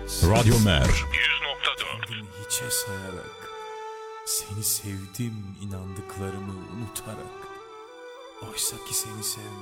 Radyo Mer 100.4 Kendimi hiçe sayarak, seni sevdim inandıklarımı unutarak. Oysa ki seni sevmek